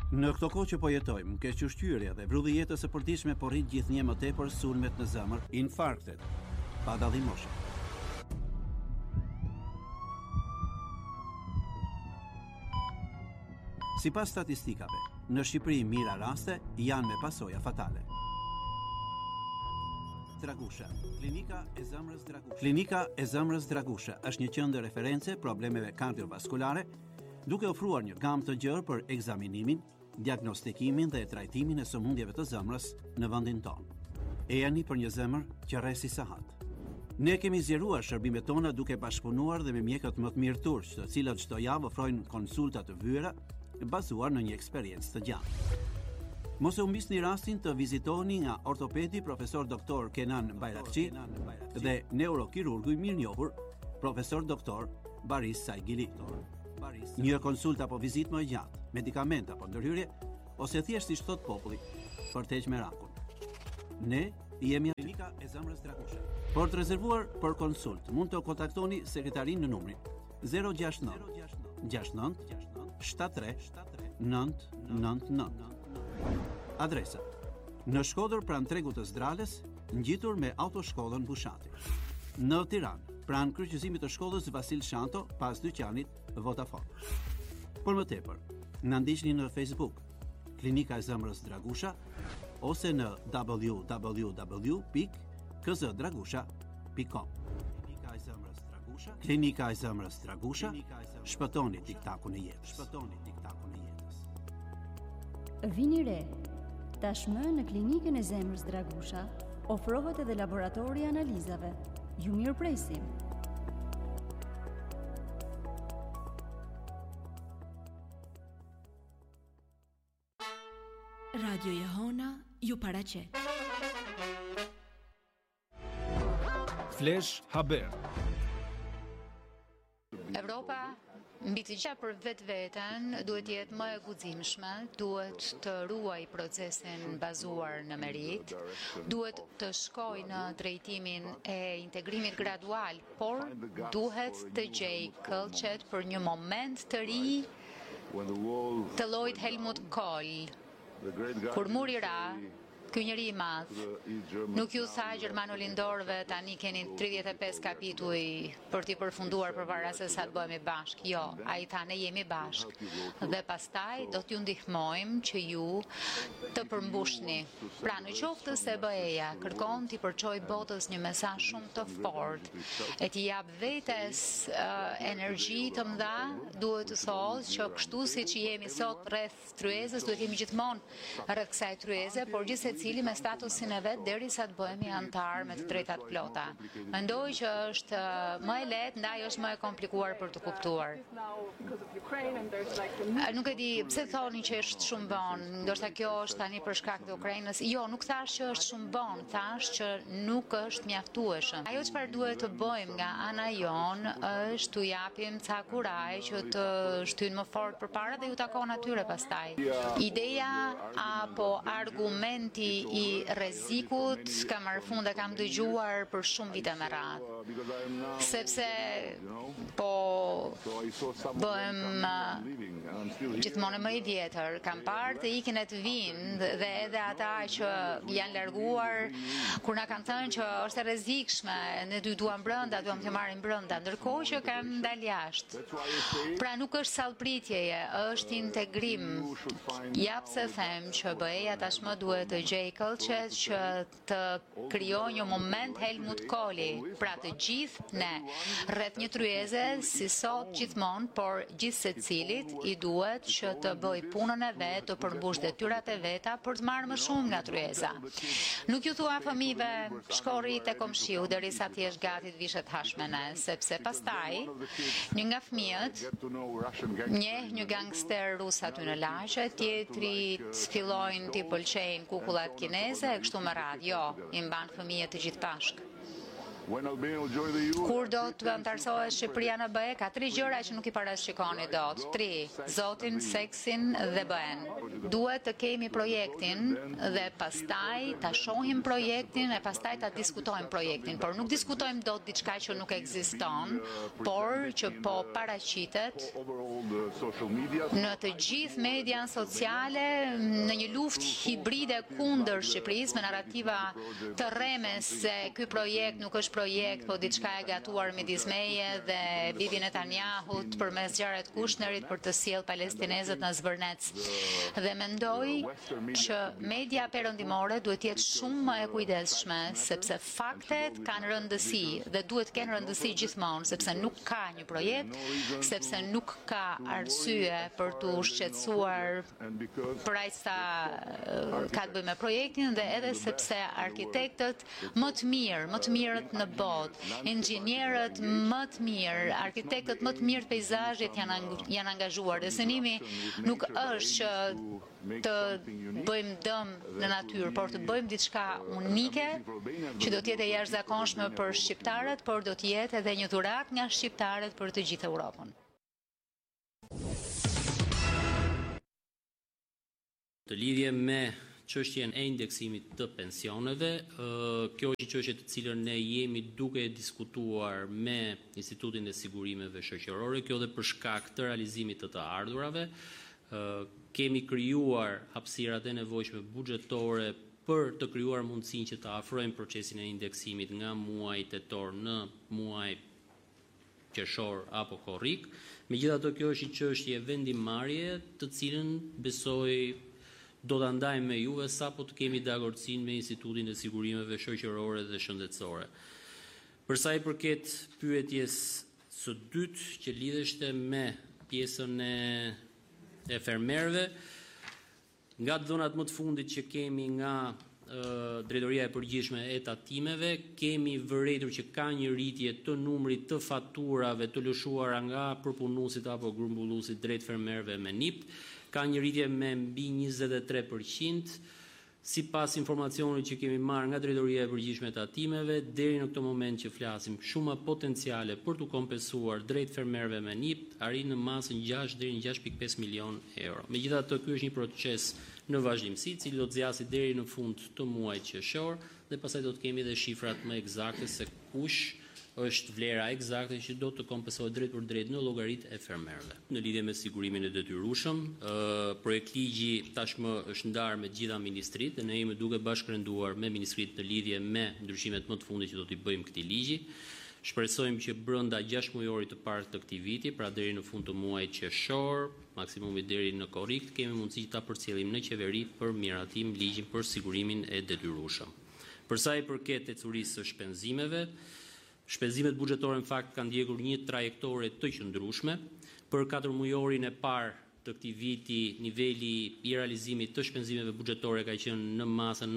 Në këto kohë që po jetojmë, kequshqyrja dhe vrulli jetës së përditshme po rrit gjithnjë më tepër sulmet në zemër, infarktet, pa dallim moshe. Sipas statistikave, në Shqipëri mira raste janë me pasoja fatale. Dragusha, Klinika e Zemrës Dragusha. Klinika e Zemrës Dragusha është një qendër referencë problemeve kardiovaskulare, duke ofruar një gamë të gjerë për ekzaminimin, diagnostikimin dhe trajtimin e sëmundjeve të zemrës në vendin tonë. Ejani për një zemër që rresi sahat. Ne kemi zgjeruar shërbimet tona duke bashkëpunuar dhe me mjekët më të mirë turq, të cilët çdo javë ofrojnë konsulta të vyera bazuar në një eksperiencë të gjatë. Mos e humbisni rastin të vizitoni nga ortopedi profesor doktor Kenan Bayrakçi dhe neurokirurgu i mirënjohur profesor doktor Baris Saigili. Një konsult apo vizitë më e gjatë, medikament apo ndërhyrje, ose thjesht siç thot populli, për të heqë merakun. Ne jemi Klinika e Zemrës Dragusha. Por të rezervuar për konsult, mund të kontaktoni sekretarin në numrin 069 69 73 999. Adresa: në Shkodër pranë Tregut të Zdrales, ngjitur me autoshkollën Bushati. Në Tiranë, pranë kryqëzimit të shkollës Vasil Shanto, pas dyqanit Vodafone. Për më tepër, na ndiqni në Facebook, Klinika e Zemrës Dragusha, ose në www.kzdragusha.com. Klinika e Zemrës Dragusha, Klinika e Zemrës Dragusha, shpëtoni tiktakun e jetës. Shpëtoni tiktakun e jetës. Vini re. Tashmë në Klinikën e Zemrës Dragusha ofrohet edhe laboratori i analizave. Ju mirëpresim. Radio Jehona ju paraqet. Flash Haber. Europa mbi të gjitha për vetveten duhet jetë më e guximshme, duhet të ruaj procesin bazuar në merit, duhet të shkojë në drejtimin e integrimit gradual, por duhet të gjej këllqet për një moment të ri të llojit Helmut Kohl. Kur muri ra, ky njeri i madh nuk ju tha gjermano-lindorëve tani keni 35 kapituj për t'i përfunduar përpara se sa të bëhemi bashk. Jo, ai tha ne jemi bashk. Dhe pastaj do t'ju ndihmojmë që ju të përmbushni. Pra në qoftë se BE-ja kërkon t'i përçoj botës një mesazh shumë të fortë e t'i jap vetes energji të mëdha, duhet të thotë që kështu siç jemi sot rreth tryezës, duhet jemi gjithmonë rreth kësaj tryeze, por gjithsesi cili me statusin e vet derisa të bëhemi antar me të drejtat plota. Mendoj që është më e lehtë, ndaj është më e komplikuar për të kuptuar. Nuk e di pse thoni që është shumë vonë, ndoshta kjo është tani për shkak të Ukrainës. Jo, nuk thash që është shumë vonë, thash që nuk është mjaftueshëm. Ajo çfarë duhet të bëjmë nga ana jon është t'u japim ca kuraj që të shtyjnë më fort përpara dhe ju takon atyre pastaj. Ideja apo argumenti i rrezikut ka marrë fund e kam dëgjuar për shumë vite me radhë. Sepse po bëhem gjithmonë më i vjetër, kam parë të ikin e të vinë dhe edhe ata që janë larguar kur na kanë thënë që është e rrezikshme, ne duam brenda, duam të marrim brenda, ndërkohë që kanë dalë jashtë. Pra nuk është sallpritjeje, është integrim. Ja pse them që BE-ja tashmë duhet të gjej këllqet që të krijojë një moment Helmut Kohli, pra të gjithë ne rreth një tryeze si sot gjithmonë, por gjithë secilit i duhet që të bëj punën e vet, të përmbush detyrat e veta për të marrë më shumë nga tryeza. Nuk ju thua fëmijëve shko rri te komshiu derisa ti jesh gati të vishet hashmene, sepse pastaj një nga fëmijët njeh një gangster rus aty në lagje, tjetrit fillojnë t'i pëlqejnë kukullat kineze e kështu me radhë. Jo, i mban fëmijët të gjithë bashkë. Kur do të antarësohet Shqipëria në BE, ka 3 gjëra që nuk i parashikoni dot. 3, zotin, seksin dhe BE-n. Duhet të kemi projektin dhe pastaj ta shohim projektin e pastaj ta diskutojmë projektin, por nuk diskutojmë dot diçka që nuk ekziston, por që po paraqitet në të gjithë median sociale në një luftë hibride kundër Shqipërisë me narrativa të rreme se ky projekt nuk është projekt, po diçka e gatuar midis meje dhe Bibi Netanyahut përmes Jared Kushnerit për të sjellë palestinezët në Zvërnec. Dhe mendoj që media perëndimore duhet jetë shumë më e kujdesshme, sepse faktet kanë rëndësi dhe duhet të kenë rëndësi gjithmonë, sepse nuk ka një projekt, sepse nuk ka arsye për të shqetësuar për aq sa ka të bëjë me projektin dhe edhe sepse arkitektët më të mirët në botë, inxhinierët më të mirë, arkitektët më të mirë të peizazhit janë angazhuar. Dhe synimi nuk është që të bëjmë dëm në natyrë, por të bëjmë diçka unike që do të jetë e jashtëzakonshme për shqiptarët, por do të jetë edhe një dhuratë nga shqiptarët për të gjithë Europën. Të lidhje me çështjen e indeksimit të pensioneve, kjo është një çështje të cilën ne jemi duke e diskutuar me Institutin e Sigurimeve Shoqërore, kjo dhe për shkak të realizimit të ardhurave. Kemi krijuar hapësirat e nevojshme buxhetore për të krijuar mundësinë që të afrojmë procesin e indeksimit nga muaji tetor në muaj qershor apo korrik. Megjithatë, kjo është një çështje vendimmarrje, të cilën besoj do ta ndajmë me juve sapo të kemi dakordsinë me Institutin e Sigurimeve Shoqërore dhe Shëndetësore. Për sa i përket pyetjes së dytë që lidheshte me pjesën e fermerëve, nga dhënat më të fundit që kemi nga Drejtoria e Përgjithshme e Tatimeve, kemi vërejtur që ka një rritje të numrit të faturave të lëshuara nga përpunuesit apo grumbulluesit drejt fermerëve me NIP. Ka një rritje me mbi 23%, sipas informacionit që kemi marrë nga Drejtoria e Përgjithshme e Tatimeve, deri në këtë moment që flasim, shuma potenciale për të kompensuar drejt fermerëve me NIP arrin në masën 6 deri në 6.5 milion euro. Megjithatë, ky është një proces në vazhdimsi, i cili do të zgjasë deri në fund të muajit qershor dhe pastaj do të kemi edhe shifrat më eksakte se kush është vlera eksakte që do të kompensohet drejt për drejt në llogaritë e fermerëve. Në lidhje me sigurimin e detyrueshëm, projektligji tashmë është ndarë me të gjitha ministritë dhe ne jemi duke bashkërenduar me ministritë në lidhje me ndryshimet më të fundit që do t'i bëjmë këtij ligji. Shpresojmë që brenda 6 mujorit të parë të këtij viti, pra deri në fund të muajit qershor, maksimumi deri në korrik, kemi mundësi që ta përcjellim në qeveri për miratim ligjin për sigurimin e detyrueshëm. Për sa i përket ecurisë së shpenzimeve, shpenzimet buxhetore në fakt kanë ndjekur një trajektore të qëndrueshme. Për 4 mujorin e parë të këtij viti, niveli i realizimit të shpenzimeve buxhetore ka qenë në masën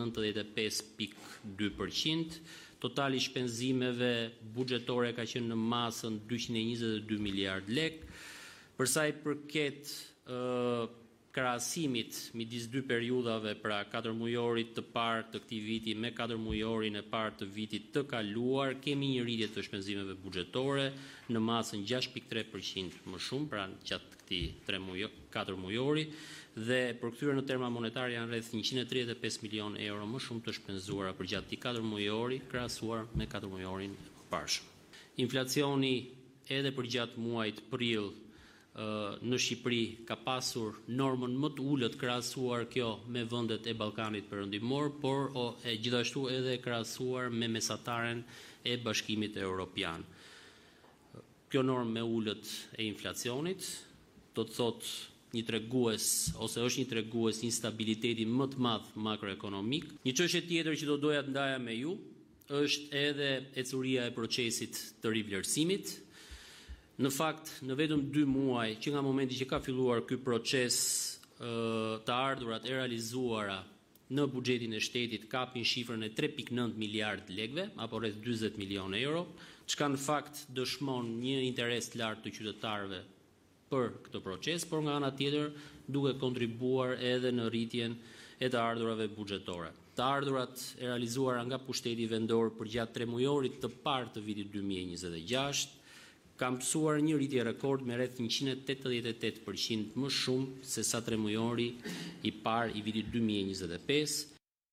95.2%. Totali shpenzimeve buxhetore ka qenë në masën 222 miliard lek. Për sa i përket krahasimit midis dy periudhave, pra 4 mujorit të parë të këtij viti me 4 mujorin e parë të vitit të kaluar, kemi një rritje të shpenzimeve buxhetore në masën 6.3% më shumë, pra gjatë këtij 4 mujori, dhe përkthyer në terma monetar janë rreth 135 milion euro më shumë të shpenzuara për gjatë këtij 4 mujori krahasuar me 4 mujorin e parshëm. Inflacioni edhe për gjatë muajit prill në Shqipëri ka pasur normën më të ulët krahasuar kjo me vendet e Ballkanit Perëndimor, por gjithashtu edhe krahasuar me mesataren e Bashkimit Evropian. Kjo normë me ulët e inflacionit do të thotë një tregues ose është një tregues instabiliteti më të madh makroekonomik. Një çështje tjetër që do doja të ndaja me ju është edhe ecuria e procesit të rivlerësimit. Në fakt, në vetëm 2 muaj që nga momenti që ka filluar ky proces, të ardhurat e realizuara në buxhetin e shtetit kapin shifrën e 3.9 miliard lekëve, apo rreth 40 milion euro, çka në fakt dëshmon një interes të lartë të qytetarëve për këtë proces, por nga ana tjetër duke kontribuar edhe në rritjen e të ardhurave buxhetore. Të ardhurat e realizuara nga pushteti vendor përgjatë 3 mujorit të parë të vitit 2026 ka mësuar një rritje rekord me rreth 188% më shumë se sa 3 mujori i parë i vitit 2025.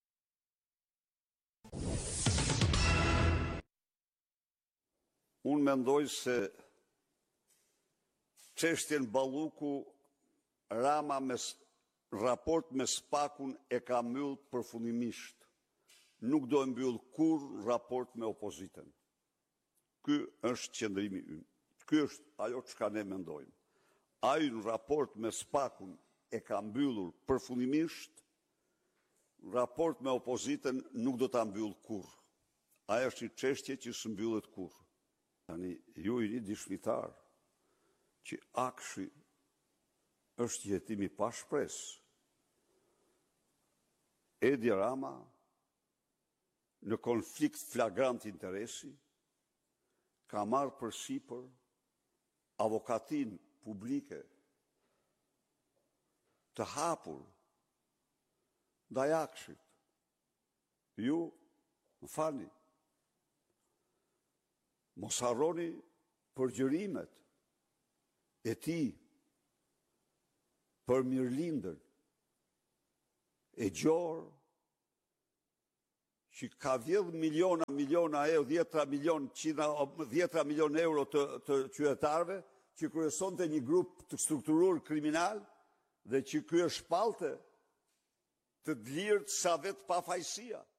Unë mendoj se çështjen Balluku Rama me raport me SPAK-un e ka mbyll përfundimisht. Nuk do e mbyll kurrë raport me opozitën. Ky është qëndrimi ynë. Ky është ajo çka ne mendojmë. Ai në raport me SPAK-un e ka mbyllur përfundimisht, raport me opozitën nuk do ta mbyll kurrë. Ajo është një çështje që s'mbyllet kurrë. Tani ju i dishmitar që akshi është jetimi pa shpresë. Edi Rama në konflikt flagrant interesi ka marrë përsipër avokatin publike të hapur ndaj akshit. Ju, më falni, mos harroni përgjërimet e tij për mirëlindën e gjorë që ka vjedh miliona euro, 10 milion euro të qytetarëve që kryesonte një grup të strukturuar kriminal dhe që ky është shpallte të dlirë sa vetë pafajësia.